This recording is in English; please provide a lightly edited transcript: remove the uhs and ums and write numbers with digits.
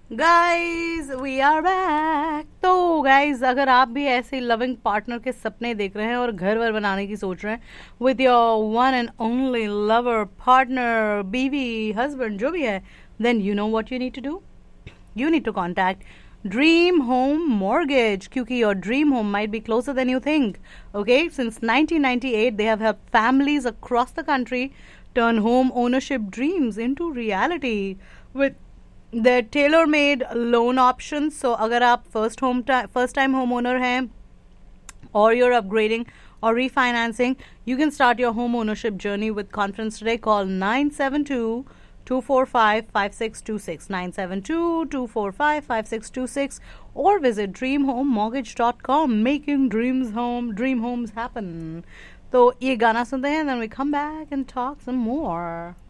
Guys we are back. तो guys अगर आप भी ऐसे लविंग पार्टनर के सपने देख रहे हैं और घर वर बनाने की सोच रहे हैं with your one and only lover partner, बीवी, हस्बैंड, जो भी है, then you know what you need to do. You need to contact Dream Home Mortgage क्योंकि your dream home might be closer than you think. Okay, since 1998 they have helped families across the country turn home ownership dreams into reality with their tailor-made loan options. So अगर आप first time homeowner हैं or you're upgrading or refinancing, you can start your home ownership journey with confidence today. Call 972-245-5626, 972-245-5626, or visit dreamhomemortgage.com. Making dream homes happen. तो ये गाना सुनते हैं, then we come back and talk some more.